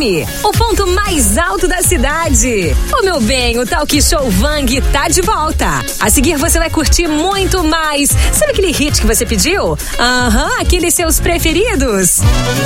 FM, o ponto mais alto da cidade. Ô meu bem, o Talk Show Vang tá de volta. A seguir você vai curtir muito mais. Sabe aquele hit que você pediu? Aham, aqueles seus preferidos.